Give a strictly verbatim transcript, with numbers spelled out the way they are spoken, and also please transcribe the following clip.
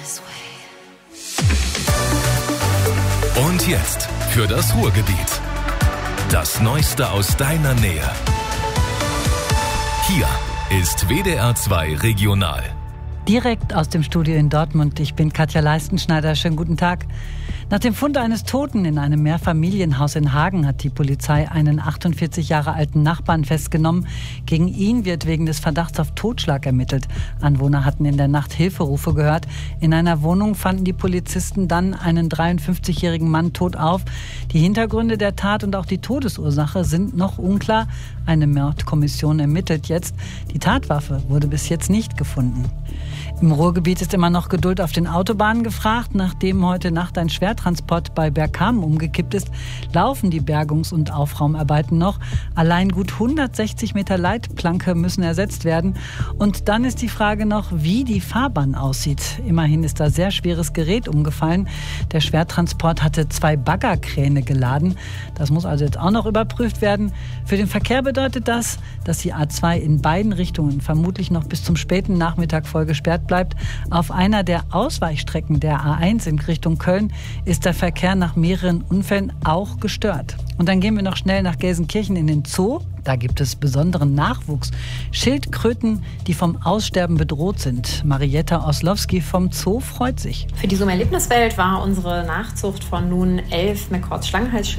this way. Und jetzt für das Ruhrgebiet. Das Neueste aus deiner Nähe. Hier ist W D R zwei Regional. Direkt aus dem Studio in Dortmund. Ich bin Katja Leistenschneider. Schönen guten Tag. Nach dem Fund eines Toten in einem Mehrfamilienhaus in Hagen hat die Polizei einen achtundvierzig Jahre alten Nachbarn festgenommen. Gegen ihn wird wegen des Verdachts auf Totschlag ermittelt. Anwohner hatten in der Nacht Hilferufe gehört. In einer Wohnung fanden die Polizisten dann einen dreiundfünfzigjährigen Mann tot auf. Die Hintergründe der Tat und auch die Todesursache sind noch unklar. Eine Mordkommission ermittelt jetzt. Die Tatwaffe wurde bis jetzt nicht gefunden. Im Ruhrgebiet ist immer noch Geduld auf den Autobahnen gefragt. Nachdem heute Nacht ein Schwertransport bei Bergkamen umgekippt ist, laufen die Bergungs- und Aufraumarbeiten noch. Allein gut hundertsechzig Meter Leitplanke müssen ersetzt werden. Und dann ist die Frage noch, wie die Fahrbahn aussieht. Immerhin ist da sehr schweres Gerät umgefallen. Der Schwertransport hatte zwei Baggerkräne geladen. Das muss also jetzt auch noch überprüft werden. Für den Verkehr bedeutet das, dass die A zwei in beiden Richtungen vermutlich noch bis zum späten Nachmittag voll gesperrt bleibt. Auf einer der Ausweichstrecken der A eins in Richtung Köln ist der Verkehr nach mehreren Unfällen auch gestört. Und dann gehen wir noch schnell nach Gelsenkirchen in den Zoo. Da gibt es besonderen Nachwuchs. Schildkröten, die vom Aussterben bedroht sind. Marietta Oslowski vom Zoo freut sich. Für die Zoom-Erlebniswelt war unsere Nachzucht von nun elf McCords Schlangenhalsschildkröten